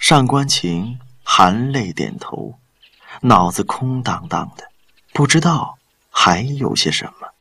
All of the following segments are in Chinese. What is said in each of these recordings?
上官晴含泪点头，脑子空荡荡的，不知道还有些什么。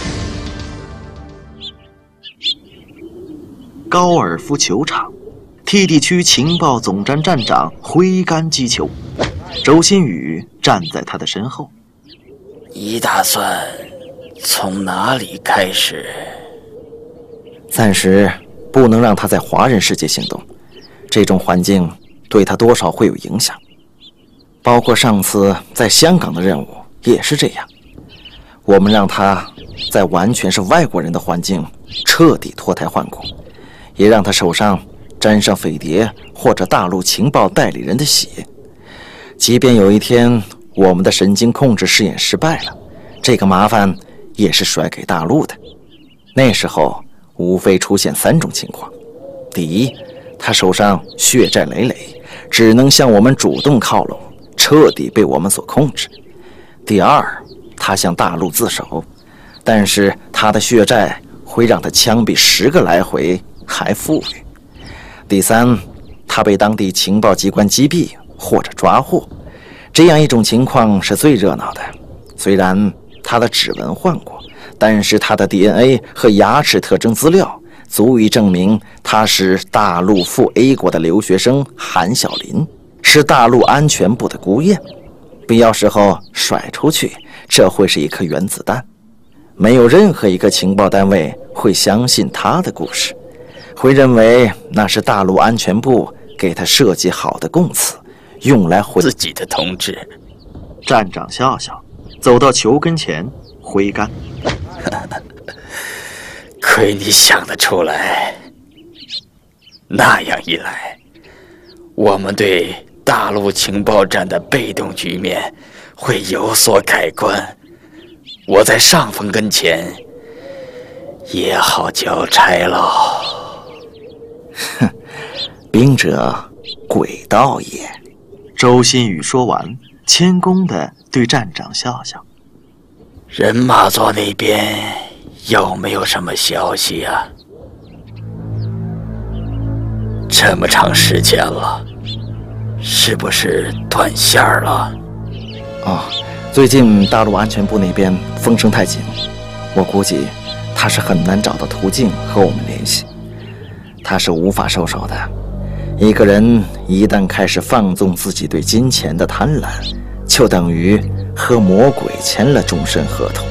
高尔夫球场，TD区情报总站站长挥杆击球，周新宇站在他的身后。 你打算从哪里开始？ 暂时不能让他在华人世界行动，这种环境对他多少会有影响。包括上次在香港的任务也是这样，我们让他在完全是外国人的环境彻底脱胎换骨，也让他手上沾上匪谍或者大陆情报代理人的血。即便有一天我们的神经控制试验失败了，这个麻烦也是甩给大陆的。那时候无非出现3种情况：第一，他手上血债累累，只能向我们主动靠拢，彻底被我们所控制；第二，他向大陆自首，但是他的血债会让他枪毙10个来回还富裕；第三，他被当地情报机关击毙或者抓获。这样一种情况是最热闹的，虽然他的指纹换过，但是他的 DNA 和牙齿特征资料足以证明他是大陆赴 A 国的留学生韩小林，是大陆安全部的孤雁。必要时候甩出去，这会是一颗原子弹。没有任何一个情报单位会相信他的故事，会认为那是大陆安全部给他设计好的供词，用来毁自己的同志。 站长笑笑，走到球跟前挥杆。 亏你想得出来。那样一来，我们对大陆情报站的被动局面会有所改观，我在上峰跟前也好交差喽。 哼，兵者诡道也。 周新宇说完，谦恭地对站长笑笑。 人马座那边有没有什么消息啊？这么长时间了，是不是断线了？ 最近大陆安全部那边风声太紧，我估计他是很难找到途径和我们联系，他是无法收手的。一个人一旦开始放纵自己对金钱的贪婪，就等于和魔鬼签了终身合同。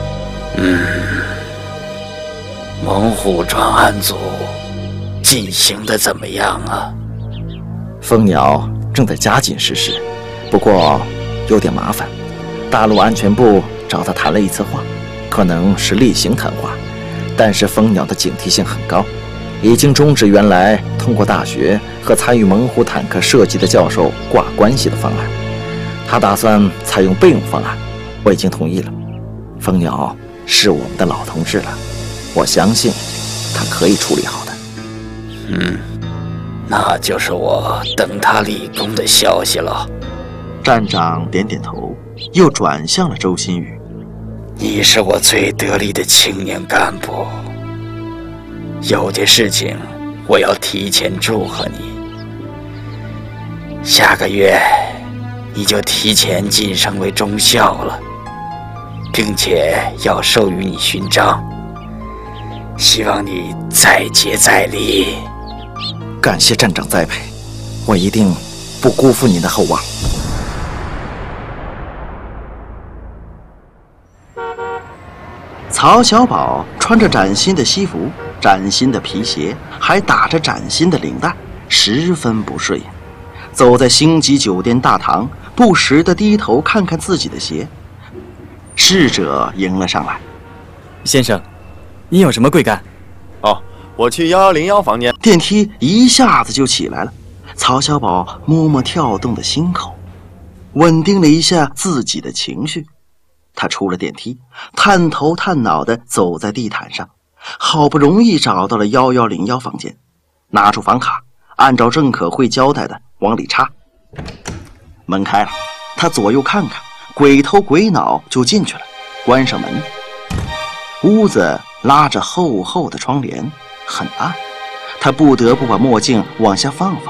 猛虎专案组进行的怎么样啊？ 蜂鸟正在加紧实施，不过有点麻烦。大陆安全部找他谈了一次话，可能是例行谈话，但是蜂鸟的警惕性很高，已经终止原来通过大学和参与猛虎坦克设计的教授挂关系的方案。他打算采用备用方案，我已经同意了。蜂鸟是我们的老同志了，我相信他可以处理好的。 那就是我等他立功的消息了。 站长点点头，又转向了周新宇。 你是我最得力的青年干部，有件事情我要提前祝贺你。下个月你就提前晋升为中校了，并且要授予你勋章，希望你再接再厉。 感谢站长栽培，我一定不辜负您的厚望。 曹小宝穿着崭新的西服，崭新的皮鞋，还打着崭新的领带，十分不顺眼。走在星级酒店大堂，不时地低头看看自己的鞋。侍者迎了上来：“ 先生，你有什么贵干？”“ 我去1101房间。” 电梯一下子就起来了。曹小宝摸摸跳动的心口，稳定了一下自己的情绪。他出了电梯，探头探脑地走在地毯上，好不容易找到了1101房间，拿出房卡，按照郑可慧交代的往里插。门开了，他左右看看，鬼头鬼脑就进去了，关上门。屋子拉着厚厚的窗帘，很暗，他不得不把墨镜往下放放，